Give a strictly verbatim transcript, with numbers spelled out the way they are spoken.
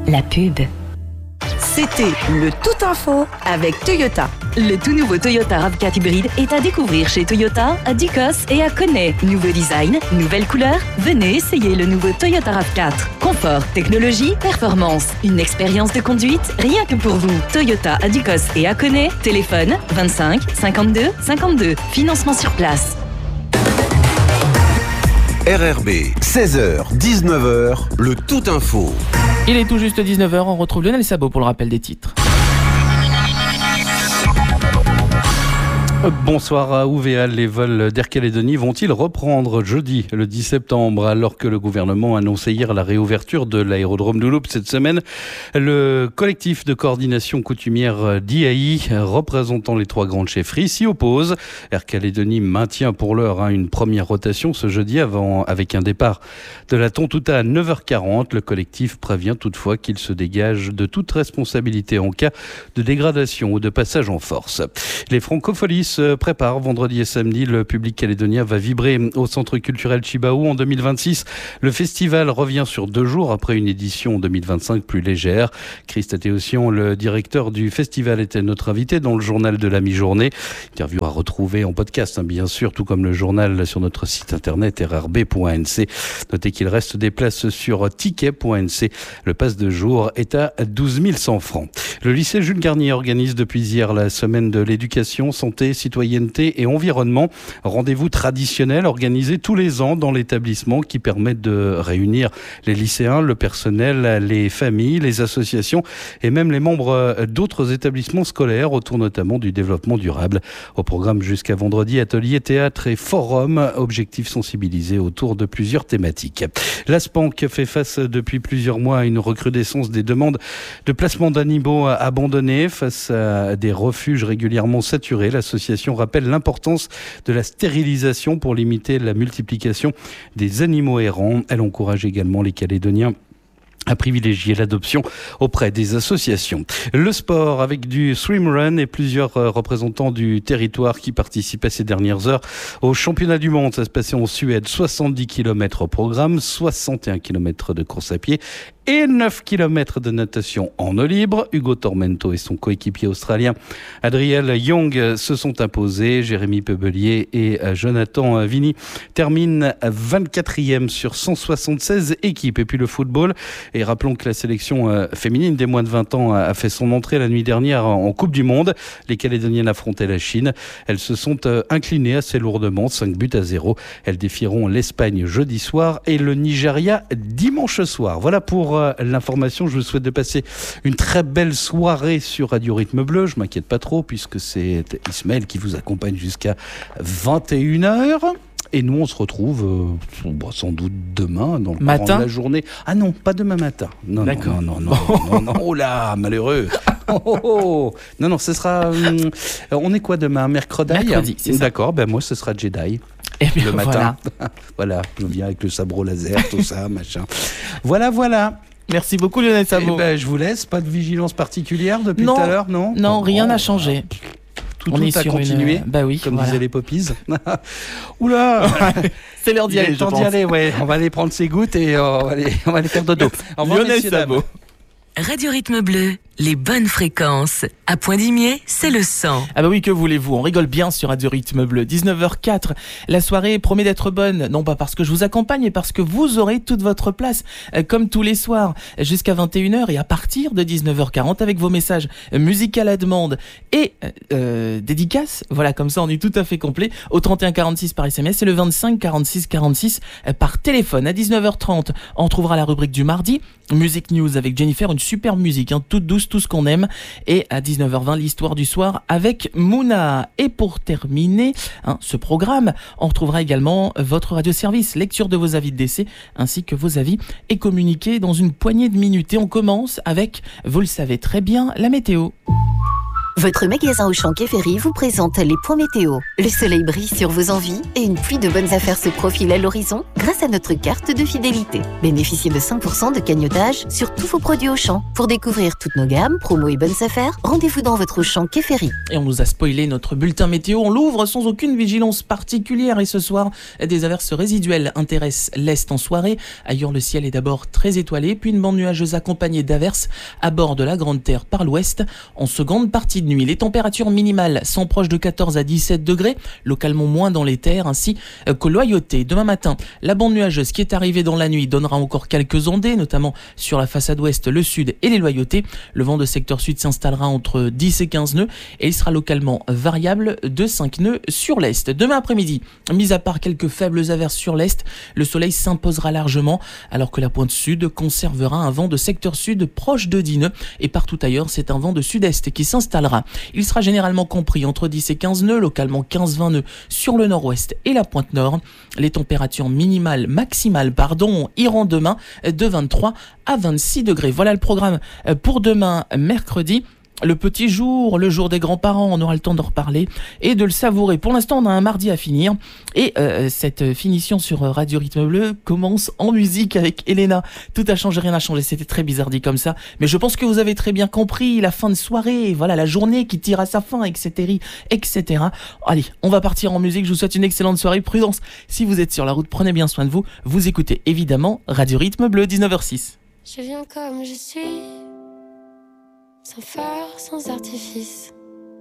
la pub. C'était le Tout Info avec Toyota. Le tout nouveau Toyota RAV quatre hybride est à découvrir chez Toyota, à Ducos et à Koné. Nouveau design, nouvelle couleur. Venez essayer le nouveau Toyota RAV quatre. Confort, technologie, performance. Une expérience de conduite rien que pour vous. Toyota à Ducos et à Koné. Téléphone vingt-cinq cinquante-deux cinquante-deux. Financement sur place. R R B, seize heures dix-neuf heures, le Tout Info. Il est tout juste dix-neuf heures, on retrouve Lionel Sabot pour le rappel des titres. Bonsoir à Ouvéa. Les vols d'Air Calédonie vont-ils reprendre jeudi, le dix septembre, alors que le gouvernement a annoncé hier la réouverture de l'aérodrome de Loup cette semaine? Le collectif de coordination coutumière d'I A I, représentant les trois grandes chefferies, s'y oppose. Air Calédonie maintient pour l'heure hein, une première rotation ce jeudi avant, avec un départ de la Tontouta à neuf heures quarante. Le collectif prévient toutefois qu'il se dégage de toute responsabilité en cas de dégradation ou de passage en force. Les francopholies se prépare vendredi et samedi. Le public calédonien va vibrer au centre culturel Chibaou en deux mille vingt-six. Le festival revient sur deux jours après une édition en deux mille vingt-cinq plus légère. Christ Théossian, le directeur du festival, était notre invité dans le journal de la mi-journée. Interview à retrouver en podcast, hein, bien sûr, tout comme le journal sur notre site internet r r b point n c. Notez qu'il reste des places sur ticket point n c. Le pass de jour est à douze mille cent francs. Le lycée Jules Garnier organise depuis hier la semaine de l'éducation, santé, citoyenneté et environnement. Rendez-vous traditionnel organisé tous les ans dans l'établissement qui permet de réunir les lycéens, le personnel, les familles, les associations et même les membres d'autres établissements scolaires autour notamment du développement durable. Au programme jusqu'à vendredi, ateliers, théâtre et forum, objectifs sensibilisés autour de plusieurs thématiques. L'Aspanc fait face depuis plusieurs mois à une recrudescence des demandes de placement d'animaux abandonnés face à des refuges régulièrement saturés. L'association rappelle l'importance de la stérilisation pour limiter la multiplication des animaux errants. Elle encourage également les Calédoniens à privilégier l'adoption auprès des associations. Le sport avec du swimrun et plusieurs représentants du territoire qui participaient ces dernières heures au championnat du monde. Ça se passait en Suède, soixante-dix kilomètres au programme, soixante et un kilomètres de course à pied et neuf kilomètres de natation en eau libre. Hugo Tormento et son coéquipier australien Adriel Young se sont imposés. Jérémy Pebelier et Jonathan Vini terminent vingt-quatrième sur cent soixante-seize équipes. Et puis le football. Et rappelons que la sélection féminine des moins de vingt ans a fait son entrée la nuit dernière en Coupe du Monde. Les Calédoniennes affrontaient la Chine. Elles se sont inclinées assez lourdement, cinq buts à zéro. Elles défieront l'Espagne jeudi soir et le Nigeria dimanche soir. Voilà pour l'information. Je vous souhaite de passer une très belle soirée sur Radio Rythme Bleu. Je m'inquiète pas trop puisque c'est Ismaël qui vous accompagne jusqu'à vingt et une heures. Et nous, on se retrouve euh, bon, sans doute demain, dans le matin courant de la journée. Ah non, pas demain matin. Non, D'accord. non, non, non, non, non, non. Oh là, malheureux. Oh, oh, oh. Non, non, ce sera... Hum, on est quoi demain ? Mercredi ? Mercredi, c'est ça. D'accord, ben moi, ce sera Jedi. Et bien, le matin. Voilà. Voilà, je viens avec le sabre laser, tout ça, machin. Voilà, voilà. Merci beaucoup Lionel Sabot. Eh ben, je vous laisse. Pas de vigilance particulière depuis non. tout à l'heure, non ? Non, oh, rien n'a oh, changé. Tout, on tout est a sur continué, une... bah oui, comme voilà. disaient les poppies. Oula, c'est l'heure d'y aller, il est temps d'y aller, ouais. On va aller prendre ses gouttes et euh, on, va aller, on va aller faire dodo. Au revoir, Lionel Sabot. Radio Rythme Bleu, les bonnes fréquences. À Point-d'Imier, c'est le cent. Ah bah oui, que voulez-vous, on rigole bien sur Radio Rythme Bleu. dix-neuf heures quatre, la soirée promet d'être bonne, non pas parce que je vous accompagne, mais parce que vous aurez toute votre place, euh, comme tous les soirs, jusqu'à vingt et une heures et à partir de dix-neuf heures quarante avec vos messages musicaux à la demande et euh, dédicaces. Voilà, comme ça on est tout à fait complet. Au trente et un quarante-six par S M S et le vingt-cinq quarante-six quarante-six euh, par téléphone. À dix-neuf heures trente, on trouvera la rubrique du mardi, Music News avec Jennifer, une super musique, hein, toute douce, tout ce qu'on aime. Et à dix-neuf heures vingt, l'histoire du soir avec Mouna. Et pour terminer hein, ce programme, on retrouvera également votre radio-service, lecture de vos avis de décès, ainsi que vos avis et communiqués dans une poignée de minutes. Et on commence avec, vous le savez très bien, la météo. Votre magasin Auchan Quai Ferry vous présente les points météo. Le soleil brille sur vos envies et une pluie de bonnes affaires se profile à l'horizon grâce à notre carte de fidélité. Bénéficiez de cinq pour cent de cagnotage sur tous vos produits Auchan. Pour découvrir toutes nos gammes, promos et bonnes affaires, rendez-vous dans votre Auchan Quai Ferry. Et on nous a spoilé notre bulletin météo, on l'ouvre sans aucune vigilance particulière et ce soir, des averses résiduelles intéressent l'Est en soirée. Ailleurs, le ciel est d'abord très étoilé, puis une bande nuageuse accompagnée d'averses à bord de la Grande Terre par l'ouest. En seconde partie de nuit, les températures minimales sont proches de quatorze à dix-sept degrés, localement moins dans les terres, ainsi qu'au Loyauté. Demain matin, la bande nuageuse qui est arrivée dans la nuit donnera encore quelques ondées, notamment sur la façade ouest, le sud et les Loyautés. Le vent de secteur sud s'installera entre dix et quinze nœuds et il sera localement variable de cinq nœuds sur l'est. Demain après-midi, mis à part quelques faibles averses sur l'est, le soleil s'imposera largement alors que la pointe sud conservera un vent de secteur sud proche de dix nœuds et partout ailleurs, c'est un vent de sud-est qui s'installera. Il sera généralement compris entre dix et quinze nœuds, localement quinze à vingt nœuds sur le nord-ouest et la pointe nord. Les températures minimales, maximales, pardon, iront demain de vingt-trois à vingt-six degrés. Voilà le programme pour demain, mercredi. Le petit jour, le jour des grands-parents, on aura le temps d'en reparler et de le savourer. Pour l'instant, on a un mardi à finir et euh, cette finition sur Radio Rythme Bleu commence en musique avec Elena. Tout a changé, rien n'a changé, c'était très bizarre dit comme ça, mais je pense que vous avez très bien compris la fin de soirée, voilà la journée qui tire à sa fin, et cetera, et cetera. Allez, on va partir en musique, je vous souhaite une excellente soirée, prudence, si vous êtes sur la route, prenez bien soin de vous, vous écoutez évidemment Radio Rythme Bleu, dix-neuf heures six. Je viens comme je suis, sans phare, sans artifice.